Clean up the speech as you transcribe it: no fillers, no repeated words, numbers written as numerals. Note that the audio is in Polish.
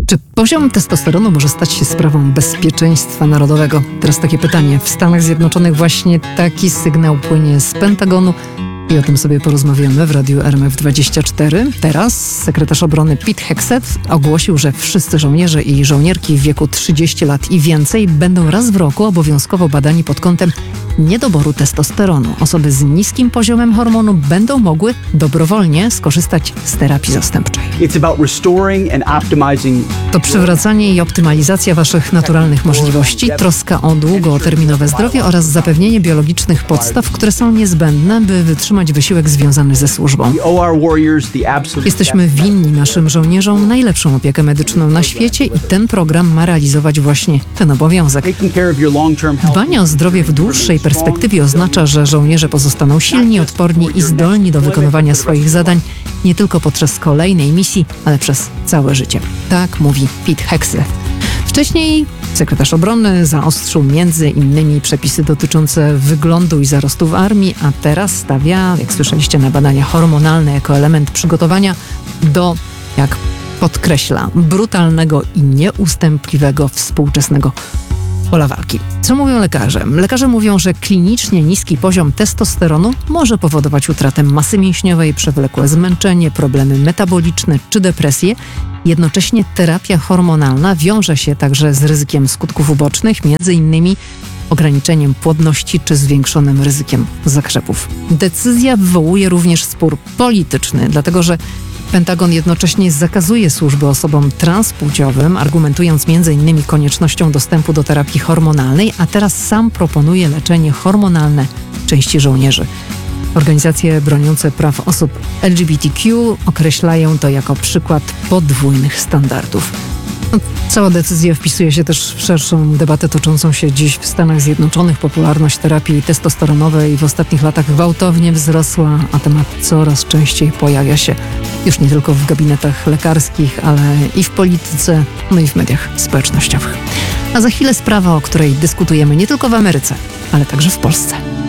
Czy poziom testosteronu może stać się sprawą bezpieczeństwa narodowego? Teraz takie pytanie. W Stanach Zjednoczonych właśnie taki sygnał płynie z Pentagonu i o tym sobie porozmawiamy w radiu RMF24. Teraz sekretarz obrony Pete Hegseth ogłosił, że wszyscy żołnierze i żołnierki w wieku 30 lat i więcej będą raz w roku obowiązkowo badani pod kątem niedoboru testosteronu. Osoby z niskim poziomem hormonu będą mogły dobrowolnie skorzystać z terapii zastępczej. To przywracanie i optymalizacja waszych naturalnych możliwości, troska o długoterminowe zdrowie oraz zapewnienie biologicznych podstaw, które są niezbędne, by wytrzymać wysiłek związany ze służbą. Jesteśmy winni naszym żołnierzom najlepszą opiekę medyczną na świecie i ten program ma realizować właśnie ten obowiązek. Dbanie o zdrowie w dłuższej perspektywie oznacza, że żołnierze pozostaną silni, odporni i zdolni do wykonywania swoich zadań nie tylko podczas kolejnej misji, ale przez całe życie. Tak mówi Pete Hegseth. Wcześniej sekretarz obrony zaostrzył między innymi przepisy dotyczące wyglądu i zarostu w armii, a teraz stawia, jak słyszeliście, na badania hormonalne jako element przygotowania do, jak podkreśla, brutalnego i nieustępliwego współczesnego pola walki. Co mówią lekarze? Lekarze mówią, że klinicznie niski poziom testosteronu może powodować utratę masy mięśniowej, przewlekłe zmęczenie, problemy metaboliczne czy depresję. Jednocześnie terapia hormonalna wiąże się także z ryzykiem skutków ubocznych, m.in. ograniczeniem płodności czy zwiększonym ryzykiem zakrzepów. Decyzja wywołuje również spór polityczny, dlatego że Pentagon jednocześnie zakazuje służby osobom transpłciowym, argumentując m.in. koniecznością dostępu do terapii hormonalnej, a teraz sam proponuje leczenie hormonalne części żołnierzy. Organizacje broniące praw osób LGBTQ określają to jako przykład podwójnych standardów. Cała decyzja wpisuje się też w szerszą debatę toczącą się dziś w Stanach Zjednoczonych. Popularność terapii testosteronowej w ostatnich latach gwałtownie wzrosła, a temat coraz częściej pojawia się już nie tylko w gabinetach lekarskich, ale i w polityce, no i w mediach społecznościowych. A za chwilę sprawa, o której dyskutujemy nie tylko w Ameryce, ale także w Polsce.